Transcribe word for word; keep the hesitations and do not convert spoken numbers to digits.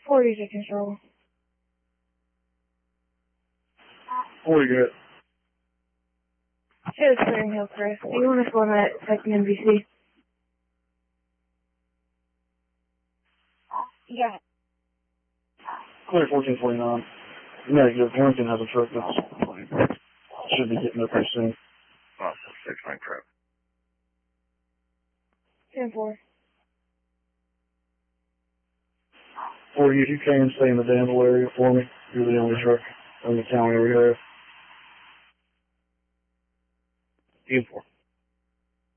forty to control. forty good. It was clearing Hillcrest. Do you want to form that second N B C? Yeah. Clear fourteen forty-nine. Negative. Lincoln has a truck that's should be getting there pretty soon. Oh, six nine crap. ten four. forty, if you can, stay in the Danville area for me. You're the only truck in the town area. ten four.